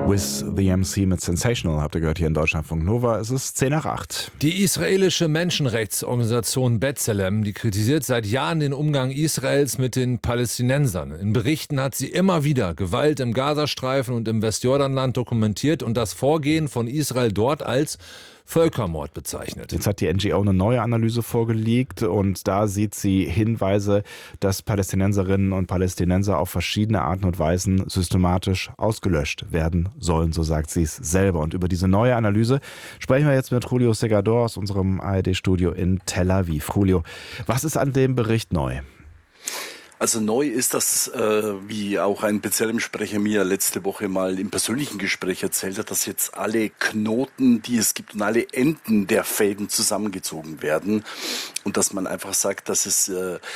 With the MC mit Sensational habt ihr gehört hier in Deutschlandfunk Nova. Es ist 10 nach 8. Die israelische Menschenrechtsorganisation B'Tselem, die kritisiert seit Jahren den Umgang Israels mit den Palästinensern. In Berichten hat sie immer wieder Gewalt im Gazastreifen und im Westjordanland dokumentiert und das Vorgehen von Israel dort als Völkermord bezeichnet. Jetzt hat die NGO eine neue Analyse vorgelegt und da sieht sie Hinweise, dass Palästinenserinnen und Palästinenser auf verschiedene Arten und Weisen systematisch ausgelöscht werden sollen, so sagt sie es selber. Und über diese neue Analyse sprechen wir jetzt mit Julio Segador aus unserem ARD-Studio in Tel Aviv. Julio, was ist an dem Bericht neu? Also neu ist das, wie auch ein B'Tselem-Sprecher mir letzte Woche mal im persönlichen Gespräch erzählt hat, dass jetzt alle Knoten, die es gibt und alle Enden der Fäden zusammengezogen werden und dass man einfach sagt, dass es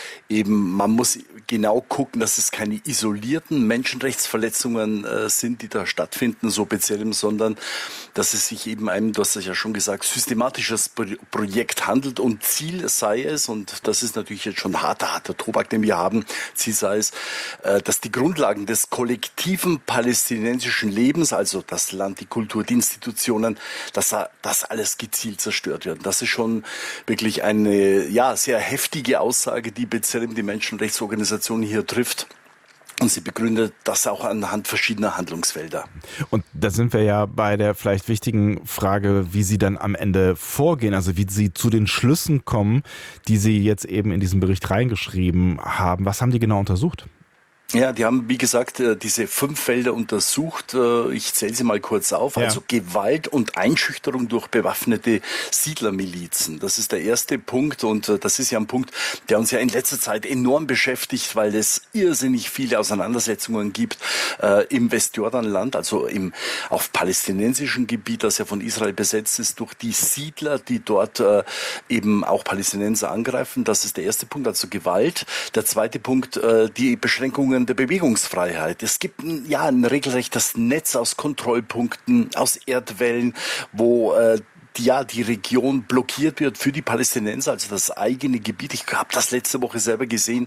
man muss genau gucken, dass es keine isolierten Menschenrechtsverletzungen sind, die da stattfinden, so B'Tselem, sondern dass es sich eben du hast es ja schon gesagt, systematisches Projekt handelt und Ziel sei es, und das ist natürlich jetzt schon harter Tobak, den wir haben, Ziel sei es, dass die Grundlagen des kollektiven palästinensischen Lebens, also das Land, die Kultur, die Institutionen, dass das alles gezielt zerstört wird. Das ist schon wirklich eine sehr heftige Aussage, die B'Tselem, die Menschenrechtsorganisation, hier trifft. Und sie begründet das auch anhand verschiedener Handlungsfelder. Und da sind wir ja bei der vielleicht wichtigen Frage, wie Sie dann am Ende vorgehen, also wie Sie zu den Schlüssen kommen, die Sie jetzt eben in diesen Bericht reingeschrieben haben. Was haben die genau untersucht? Ja, die haben, wie gesagt, diese 5 Felder untersucht. Ich zähle sie mal kurz auf. Ja. Also Gewalt und Einschüchterung durch bewaffnete Siedlermilizen. Das ist der erste Punkt, und das ist ja ein Punkt, der uns ja in letzter Zeit enorm beschäftigt, weil es irrsinnig viele Auseinandersetzungen gibt im Westjordanland, also auf palästinensischem Gebiet, das ja von Israel besetzt ist, durch die Siedler, die dort eben auch Palästinenser angreifen. Das ist der erste Punkt, also Gewalt. Der zweite Punkt, die Beschränkungen der Bewegungsfreiheit. Es gibt ein regelrechtes Netz aus Kontrollpunkten, aus Erdwellen, wo die Region blockiert wird für die Palästinenser, also das eigene Gebiet. Ich habe das letzte Woche selber gesehen.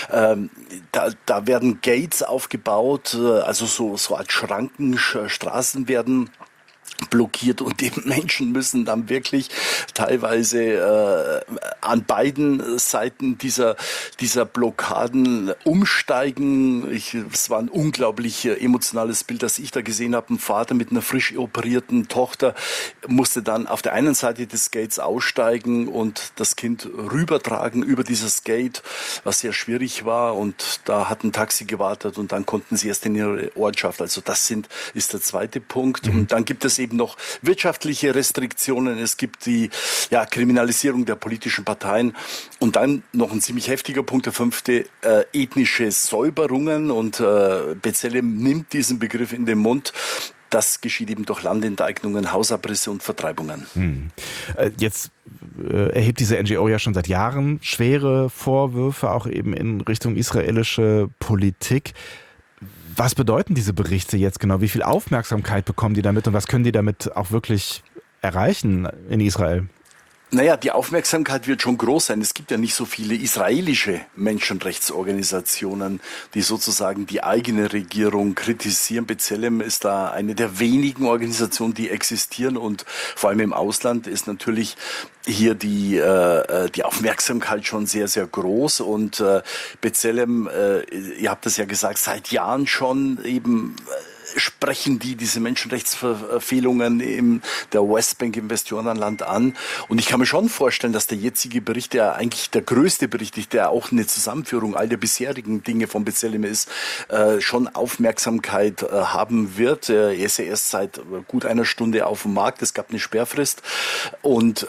Da werden Gates aufgebaut, also so als Schranken, Straßen werden blockiert, und die Menschen müssen dann wirklich teilweise an beiden Seiten dieser Blockaden umsteigen. Es war ein unglaublich emotionales Bild, das ich da gesehen habe. Ein Vater mit einer frisch operierten Tochter musste dann auf der einen Seite des Gates aussteigen und das Kind rübertragen über dieses Gate, was sehr schwierig war, und da hat ein Taxi gewartet und dann konnten sie erst in ihre Ortschaft. Also das ist der zweite Punkt. Und dann gibt es eben noch wirtschaftliche Restriktionen, es gibt die Kriminalisierung der politischen Parteien, und dann noch ein ziemlich heftiger Punkt, der 5., ethnische Säuberungen, und B'Tselem nimmt diesen Begriff in den Mund. Das geschieht eben durch Landenteignungen, Hausabrisse und Vertreibungen. Jetzt erhebt diese NGO ja schon seit Jahren schwere Vorwürfe, auch eben in Richtung israelische Politik. Was bedeuten diese Berichte jetzt genau? Wie viel Aufmerksamkeit bekommen die damit und was können die damit auch wirklich erreichen in Israel? Naja, die Aufmerksamkeit wird schon groß sein. Es gibt ja nicht so viele israelische Menschenrechtsorganisationen, die sozusagen die eigene Regierung kritisieren. B'Tselem ist da eine der wenigen Organisationen, die existieren, und vor allem im Ausland ist natürlich hier die Aufmerksamkeit schon sehr, sehr groß, und B'Tselem, ihr habt das ja gesagt, seit Jahren schon eben sprechen diese Menschenrechtsverfehlungen in der Westbank im Westjordanland an. Und ich kann mir schon vorstellen, dass der jetzige Bericht, der eigentlich der größte Bericht ist, der auch eine Zusammenführung all der bisherigen Dinge von B'Tselem ist, schon Aufmerksamkeit haben wird. Er ist ja erst seit gut einer Stunde auf dem Markt. Es gab eine Sperrfrist. Und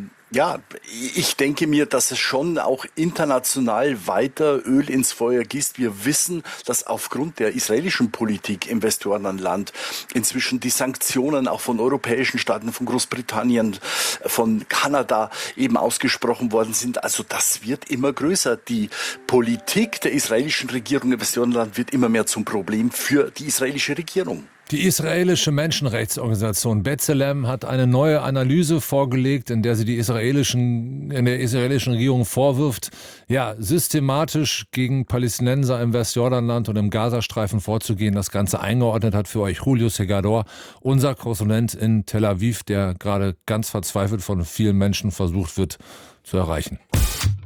ich denke mir, dass es schon auch international weiter Öl ins Feuer gießt. Wir wissen, dass aufgrund der israelischen Politik im Westjordanland inzwischen die Sanktionen auch von europäischen Staaten, von Großbritannien, von Kanada eben ausgesprochen worden sind. Also das wird immer größer. Die Politik der israelischen Regierung im Westjordanland wird immer mehr zum Problem für die israelische Regierung. Die israelische Menschenrechtsorganisation B'Tselem hat eine neue Analyse vorgelegt, in der sie der israelischen Regierung vorwirft, systematisch gegen Palästinenser im Westjordanland und im Gazastreifen vorzugehen. Das Ganze eingeordnet hat für euch Julio Segador, unser Korrespondent in Tel Aviv, der gerade ganz verzweifelt von vielen Menschen versucht wird zu erreichen.